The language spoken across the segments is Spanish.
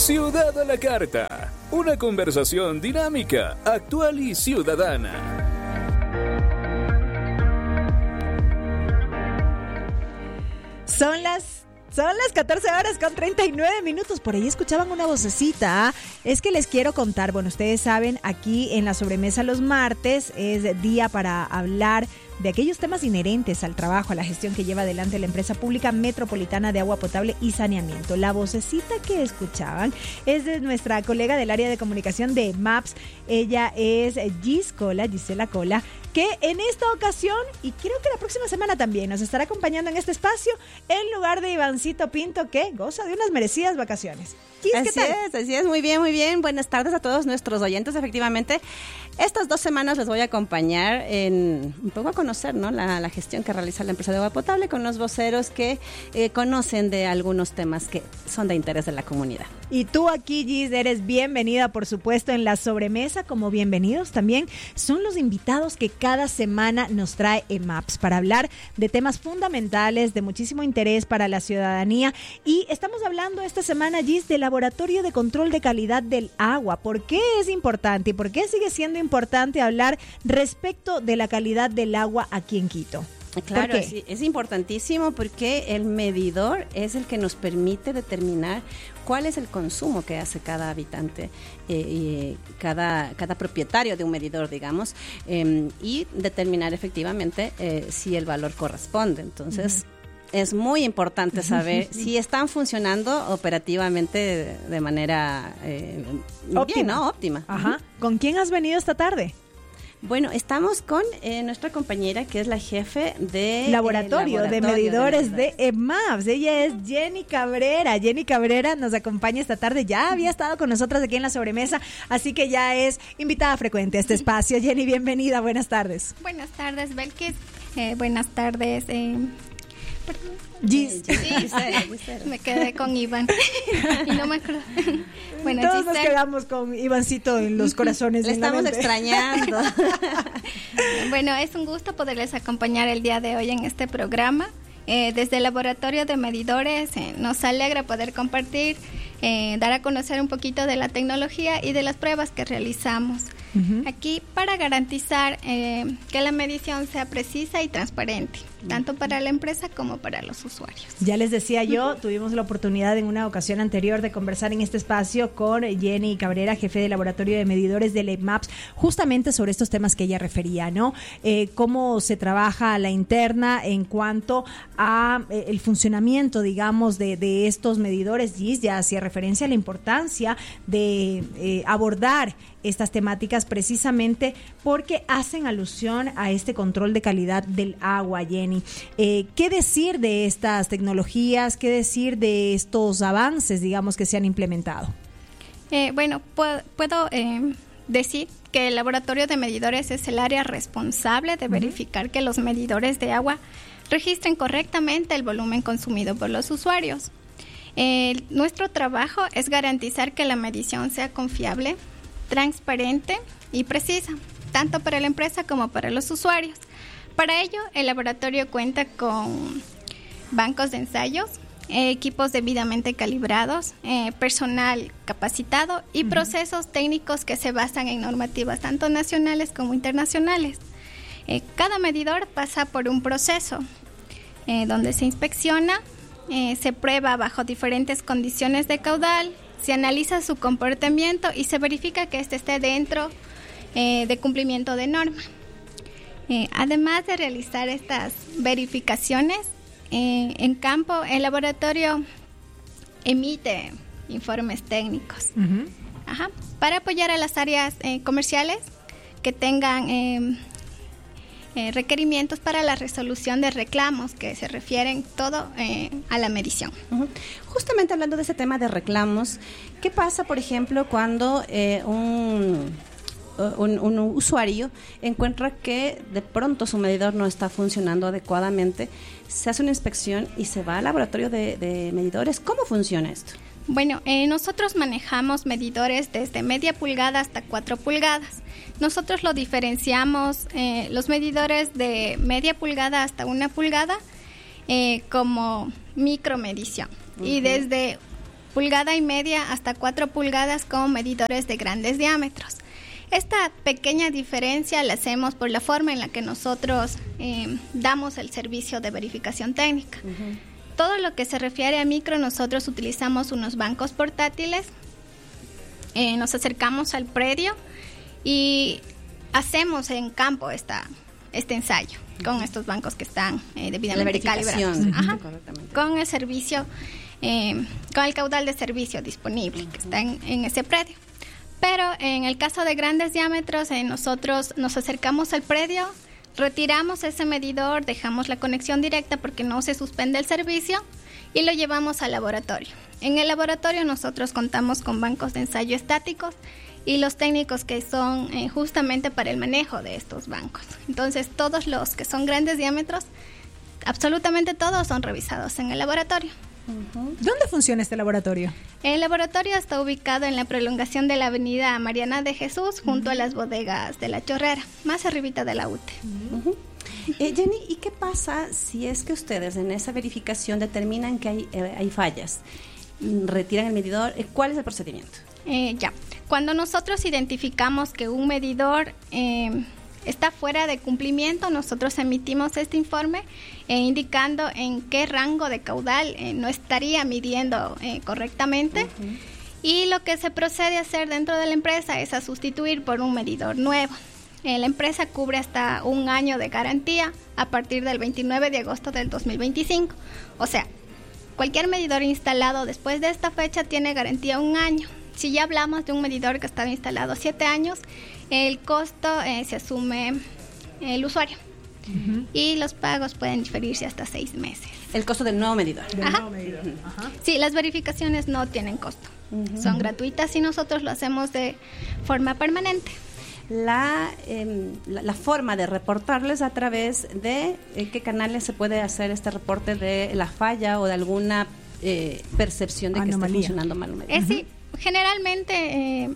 Ciudad a la Carta. Una conversación dinámica, actual y ciudadana. Son las 14:39. Por ahí escuchaban una vocecita. Es que les quiero contar, bueno, ustedes saben, aquí en la sobremesa los martes es día para hablar de aquellos temas inherentes al trabajo, a la gestión que lleva adelante la empresa pública metropolitana de agua potable y saneamiento. La vocecita que escuchaban es de nuestra colega del área de comunicación de MAPS. Ella es Gisela Cola, que en esta ocasión, y creo que la próxima semana también, nos estará acompañando en este espacio en lugar de Ivancito Pinto, que goza de unas merecidas vacaciones. Así es, muy bien. Buenas tardes a todos nuestros oyentes. Efectivamente, estas 2 semanas les voy a acompañar en un poco a conocer, ¿no?, la gestión que realiza la empresa de agua potable con los voceros que conocen de algunos temas que son de interés de la comunidad. Y tú aquí, Gis, eres bienvenida, por supuesto, en la sobremesa, como bienvenidos también son los invitados que cada semana nos trae EMAPS para hablar de temas fundamentales, de muchísimo interés para la ciudadanía. Y estamos hablando esta semana, Gis, del Laboratorio de Control de Calidad del Agua. ¿Por qué es importante y por qué sigue siendo importante hablar respecto de la calidad del agua aquí en Quito? Claro, es importantísimo porque el medidor es el que nos permite determinar cuál es el consumo que hace cada habitante, cada propietario de un medidor, digamos, y determinar efectivamente si el valor corresponde. Entonces, es muy importante saber si están funcionando operativamente de manera óptima. Ajá. ¿Con quién has venido esta tarde? Bueno, estamos con nuestra compañera que es la jefe de Laboratorio de Medidores de EMAPS. Ella es Jenny Cabrera. Jenny Cabrera nos acompaña esta tarde. Ya había estado con nosotros aquí en la sobremesa, así que ya es invitada frecuente a este espacio. Jenny, bienvenida. Buenas tardes. Buenas tardes, Belkis. Buenas tardes. Gis. Gisela. Me quedé con Iván y no me acuerdo. Bueno, todos nos quedamos con Ivancito en los corazones. Le estamos extrañando. Bueno, es un gusto poderles acompañar el día de hoy en este programa. Desde el Laboratorio de Medidores nos alegra poder compartir, dar a conocer un poquito de la tecnología y de las pruebas que realizamos. Aquí para garantizar que la medición sea precisa y transparente, tanto para la empresa como para los usuarios. Ya les decía yo, tuvimos la oportunidad en una ocasión anterior de conversar en este espacio con Jenny Cabrera, jefe de Laboratorio de Medidores de EMAPS, justamente sobre estos temas que ella refería, ¿no? Cómo se trabaja a la interna en cuanto a el funcionamiento, digamos, de estos medidores. Gis ya hacía referencia a la importancia de abordar estas temáticas precisamente porque hacen alusión a este control de calidad del agua, Jenny. ¿Qué decir de estas tecnologías? ¿Qué decir de estos avances, digamos, que se han implementado? Bueno, puedo decir que el Laboratorio de Medidores es el área responsable de verificar que los medidores de agua registren correctamente el volumen consumido por los usuarios. Nuestro trabajo es garantizar que la medición sea confiable, transparente y precisa, tanto para la empresa como para los usuarios. Para ello, el laboratorio cuenta con bancos de ensayos, equipos debidamente calibrados, personal capacitado y procesos técnicos que se basan en normativas tanto nacionales como internacionales. Cada medidor pasa por un proceso donde se inspecciona, se prueba bajo diferentes condiciones de caudal, se analiza su comportamiento y se verifica que éste esté dentro de cumplimiento de norma. Además de realizar estas verificaciones en campo, el laboratorio emite informes técnicos para apoyar a las áreas comerciales que tengan requerimientos para la resolución de reclamos que se refieren todo a la medición. Justamente hablando de ese tema de reclamos, ¿qué pasa, por ejemplo, cuando un usuario encuentra que de pronto su medidor no está funcionando adecuadamente? Se hace una inspección y se va al laboratorio de medidores. ¿Cómo funciona esto? Bueno, nosotros manejamos medidores desde media pulgada hasta 4 pulgadas. Nosotros lo diferenciamos, los medidores de media pulgada hasta 1 pulgada como micromedición. Y desde pulgada y media hasta 4 pulgadas con medidores de grandes diámetros. Esta pequeña diferencia la hacemos por la forma en la que nosotros damos el servicio de verificación técnica. Todo lo que se refiere a micro, nosotros utilizamos unos bancos portátiles, nos acercamos al predio y hacemos en campo este ensayo con estos bancos que están debidamente calibrados. Con el servicio, con el caudal de servicio disponible que está en ese predio. Pero en el caso de grandes diámetros, nosotros nos acercamos al predio, retiramos ese medidor, dejamos la conexión directa porque no se suspende el servicio y lo llevamos al laboratorio. En el laboratorio nosotros contamos con bancos de ensayo estáticos y los técnicos que son justamente para el manejo de estos bancos. Entonces, todos los que son grandes diámetros, absolutamente todos son revisados en el laboratorio. ¿Dónde funciona este laboratorio? El laboratorio está ubicado en la prolongación de la avenida Mariana de Jesús, junto a las bodegas de La Chorrera, más arribita de la UTE. Jenny, ¿y qué pasa si es que ustedes en esa verificación determinan que hay fallas? ¿Retiran el medidor? ¿Cuál es el procedimiento? Cuando nosotros identificamos que un medidor está fuera de cumplimiento, nosotros emitimos este informe indicando en qué rango de caudal no estaría midiendo correctamente. Y lo que se procede a hacer dentro de la empresa es a sustituir por un medidor nuevo. La empresa cubre hasta 1 año de garantía a partir del 29 de agosto del 2025. O sea, cualquier medidor instalado después de esta fecha tiene garantía 1 año. Si ya hablamos de un medidor que ha estado instalado 7 años, el costo se asume el usuario. Y los pagos pueden diferirse hasta 6 meses. El costo del nuevo medidor. Sí, las verificaciones no tienen costo. Son gratuitas y nosotros lo hacemos de forma permanente. La forma de reportarles a través de qué canales se puede hacer este reporte de la falla o de alguna percepción de que esté funcionando mal un medidor. Sí, generalmente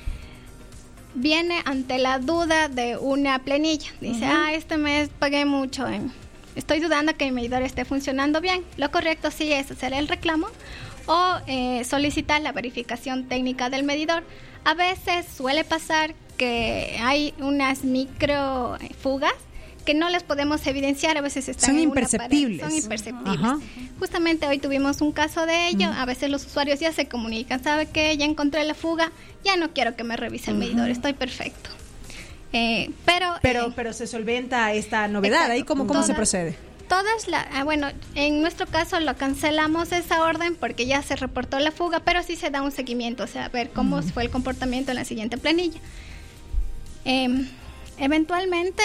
viene ante la duda de una planilla. Dice, este mes pagué mucho, estoy dudando que mi medidor esté funcionando bien. Lo correcto sí es hacer el reclamo o solicitar la verificación técnica del medidor. A veces suele pasar que hay unas micro fugas que no las podemos evidenciar, a veces están son en imperceptibles. Son imperceptibles. Justamente hoy tuvimos un caso de ello. A veces los usuarios ya se comunican, ¿sabe qué? Ya encontré la fuga, ya no quiero que me revise el medidor, estoy perfecto. Pero se solventa esta novedad. Exacto. Ahí ¿cómo se procede? Bueno, en nuestro caso lo cancelamos esa orden porque ya se reportó la fuga, pero sí se da un seguimiento, o sea, a ver cómo fue el comportamiento en la siguiente planilla. Eventualmente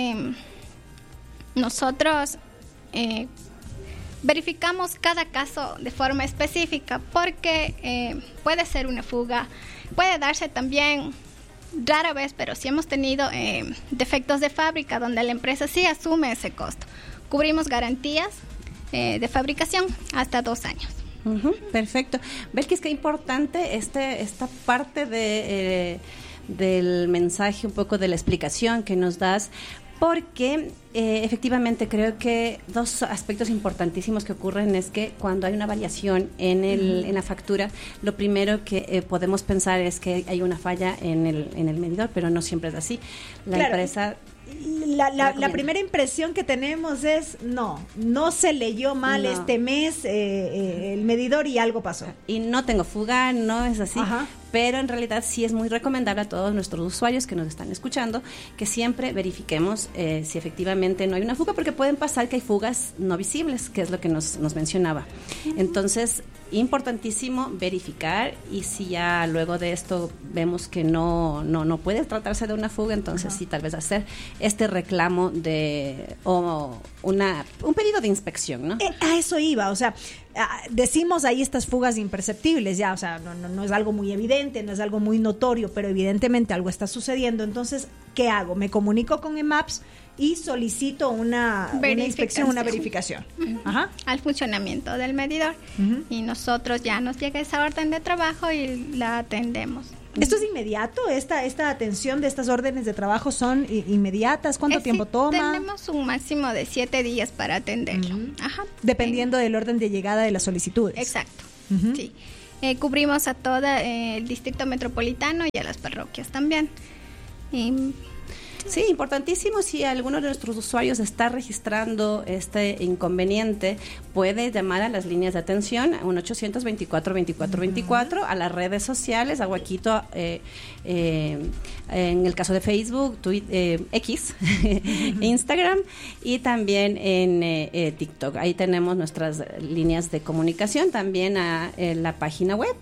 nosotros verificamos cada caso de forma específica porque puede ser una fuga, puede darse también rara vez, pero sí hemos tenido defectos de fábrica donde la empresa sí asume ese costo. Cubrimos garantías de fabricación hasta 2 años. Perfecto. Belkis, qué importante esta parte del mensaje, un poco de la explicación que nos das, porque efectivamente creo que 2 aspectos importantísimos que ocurren es que cuando hay una variación en la factura, lo primero que podemos pensar es que hay una falla en el medidor, pero no siempre es así. La empresa... La primera impresión que tenemos es no se leyó mal este mes el medidor y algo pasó. Y no tengo fuga, no es así. Pero en realidad sí es muy recomendable a todos nuestros usuarios que nos están escuchando que siempre verifiquemos si efectivamente no hay una fuga, porque pueden pasar que hay fugas no visibles, que es lo que nos mencionaba. Entonces, importantísimo verificar, y si ya luego de esto vemos que no puede tratarse de una fuga, entonces sí, tal vez hacer este reclamo un pedido de inspección, ¿no? A eso iba, o sea, decimos ahí estas fugas imperceptibles, ya, o sea, no es algo muy evidente, no es algo muy notorio, pero evidentemente algo está sucediendo. Entonces, ¿qué hago? Me comunico con EMAPS y solicito una inspección, una verificación al funcionamiento del medidor, y nosotros ya nos llega esa orden de trabajo y la atendemos. ¿Esto es inmediato? ¿Esta atención de estas órdenes de trabajo son inmediatas? ¿Cuánto tiempo toma? Tenemos un máximo de 7 días para atenderlo. Dependiendo del orden de llegada de las solicitudes. Exacto. Sí. cubrimos a todo el distrito metropolitano y a las parroquias también. Sí, importantísimo. Si alguno de nuestros usuarios está registrando este inconveniente, puede llamar a las líneas de atención, a 1-800-24-24-24, a las redes sociales, a Huaquito, en el caso de Facebook, Twitter, X, Instagram, y también en TikTok. Ahí tenemos nuestras líneas de comunicación, también a la página web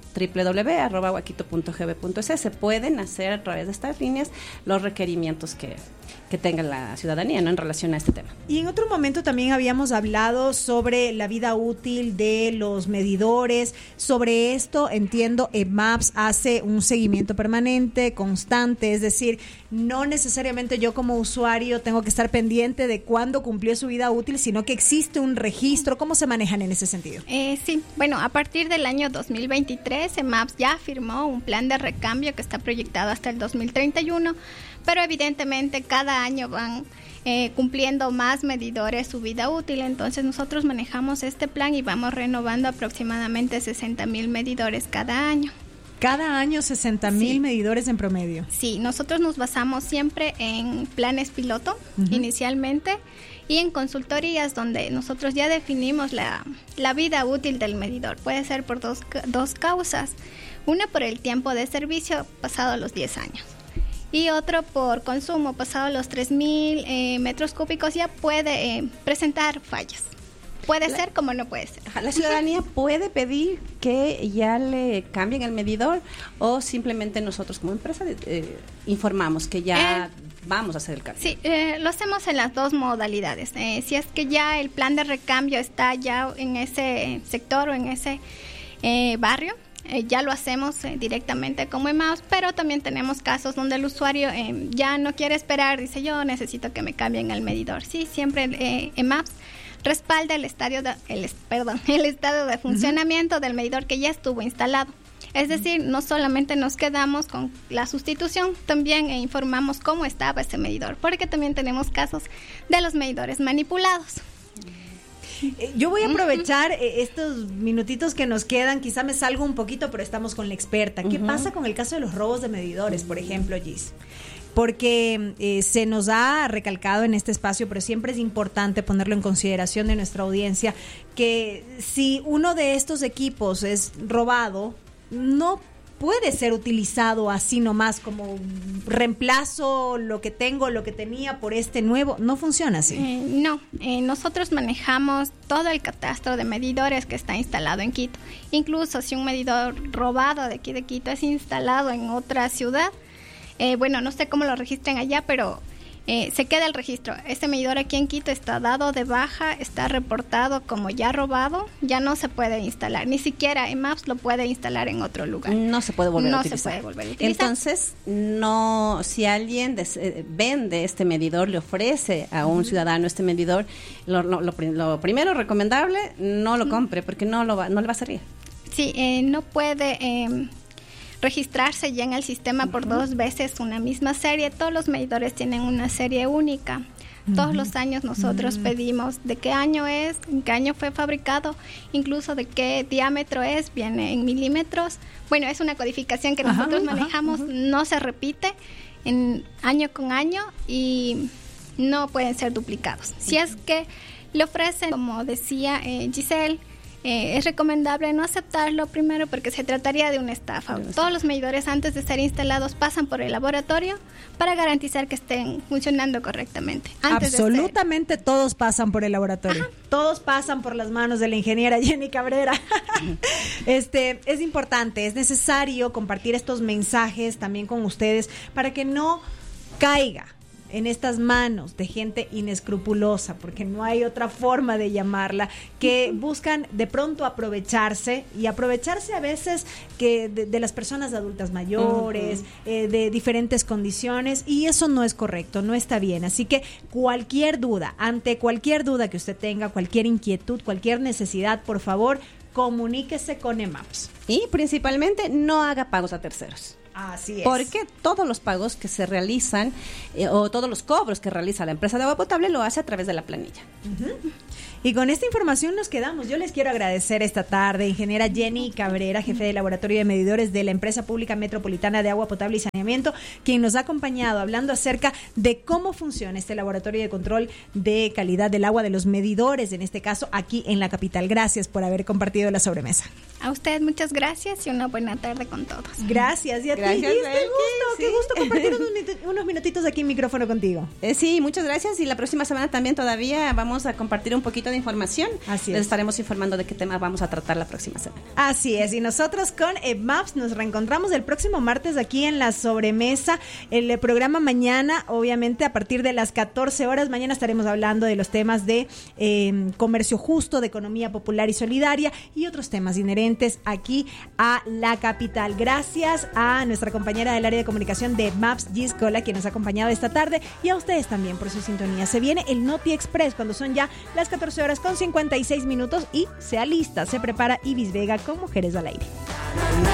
www.huaquito.gb.es. Se pueden hacer a través de estas líneas los requerimientos que tenga la ciudadanía, ¿no?, en relación a este tema. Y en otro momento también habíamos hablado sobre la vida útil de los medidores. Sobre esto, entiendo, EMAPS hace un seguimiento permanente, constante, es decir, no necesariamente yo como usuario tengo que estar pendiente de cuándo cumplió su vida útil, sino que existe un registro. ¿Cómo se manejan en ese sentido? Sí, bueno, a partir del año 2023, EMAPS ya firmó un plan de recambio que está proyectado hasta el 2031, pero evidentemente cada año van cumpliendo más medidores su vida útil, entonces nosotros manejamos este plan y vamos renovando aproximadamente 60,000 medidores cada año. Cada año 60,000 medidores en promedio. Sí, nosotros nos basamos siempre en planes piloto inicialmente y en consultorías donde nosotros ya definimos la vida útil del medidor. Puede ser por dos causas. Una por el tiempo de servicio pasado los 10 años. Y otro por consumo, pasado los 3,000 metros cúbicos ya puede presentar fallas. Puede ser como no puede ser. La ciudadanía puede pedir que ya le cambien el medidor, o simplemente nosotros como empresa informamos que ya vamos a hacer el cambio. Sí, lo hacemos en las dos modalidades. Si es que ya el plan de recambio está ya en ese sector o en ese barrio, ya lo hacemos directamente como EMAPS, pero también tenemos casos donde el usuario ya no quiere esperar, dice yo necesito que me cambien el medidor. Sí, siempre EMAPS respalda el estado de funcionamiento del medidor que ya estuvo instalado. Es decir, no solamente nos quedamos con la sustitución, también informamos cómo estaba ese medidor, porque también tenemos casos de los medidores manipulados. Yo voy a aprovechar estos minutitos que nos quedan, quizá me salgo un poquito, pero estamos con la experta. ¿Qué pasa con el caso de los robos de medidores, por ejemplo, Gis? Porque se nos ha recalcado en este espacio, pero siempre es importante ponerlo en consideración de nuestra audiencia, que si uno de estos equipos es robado, no puede ser utilizado así nomás como reemplazo lo que tengo, lo que tenía por este nuevo. No funciona así. No, nosotros manejamos todo el catastro de medidores que está instalado en Quito. Incluso si un medidor robado de aquí de Quito es instalado en otra ciudad, bueno, no sé cómo lo registren allá, pero se queda el registro. Este medidor aquí en Quito está dado de baja, está reportado como ya robado, ya no se puede instalar. Ni siquiera EMAPS lo puede instalar en otro lugar. No se puede volver a utilizar. No se puede volver a utilizar. Entonces, no, si alguien vende este medidor, le ofrece a un ciudadano este medidor, lo primero recomendable, no lo compre, porque no le va a servir. Sí, no puede registrarse ya en el sistema por 2 veces una misma serie. Todos los medidores tienen una serie única. Todos los años nosotros pedimos de qué año es, en qué año fue fabricado, incluso de qué diámetro es, viene en milímetros. Bueno, es una codificación que nosotros manejamos, no se repite en año con año y no pueden ser duplicados. Si es que le ofrecen, como decía Giselle, es recomendable no aceptarlo primero porque se trataría de una estafa. Todos los medidores antes de ser instalados pasan por el laboratorio para garantizar que estén funcionando correctamente. Absolutamente todos pasan por el laboratorio. Todos pasan por las manos de la ingeniera Jenny Cabrera. Es importante, es necesario compartir estos mensajes también con ustedes para que no caiga en estas manos de gente inescrupulosa, porque no hay otra forma de llamarla, que buscan de pronto aprovecharse a veces que de las personas adultas mayores, de diferentes condiciones, y eso no es correcto, no está bien. Así que ante cualquier duda que usted tenga, cualquier inquietud, cualquier necesidad, por favor, comuníquese con EMAPS. Y principalmente no haga pagos a terceros. Así es. Porque todos los pagos que se realizan o todos los cobros que realiza la empresa de agua potable lo hace a través de la planilla. Y con esta información nos quedamos. Yo les quiero agradecer esta tarde, ingeniera Jenny Cabrera, jefe de laboratorio de medidores de la Empresa Pública Metropolitana de Agua Potable y Saneamiento, quien nos ha acompañado hablando acerca de cómo funciona este laboratorio de control de calidad del agua, de los medidores, en este caso, aquí en la capital. Gracias por haber compartido la sobremesa. A usted muchas gracias y una buena tarde con todos. Gracias. Y a ti, Gis, qué gusto compartir unos minutitos aquí en micrófono contigo. Sí, muchas gracias. Y la próxima semana también todavía vamos a compartir un poquito de información. Así es. Les estaremos informando de qué tema vamos a tratar la próxima semana. Así es. Y nosotros con EMAPS nos reencontramos el próximo martes aquí en la sobremesa. El programa mañana, obviamente, a partir de las 14 horas. Mañana estaremos hablando de los temas de comercio justo, de economía popular y solidaria y otros temas inherentes aquí a la capital. Gracias a nuestra compañera del área de comunicación de EMAPS, Gis Cola, quien nos ha acompañado esta tarde, y a ustedes también por su sintonía. Se viene el Noti Express cuando son ya las 14 horas con 56 minutos y se alista, se prepara Ibis Vega con Mujeres al Aire.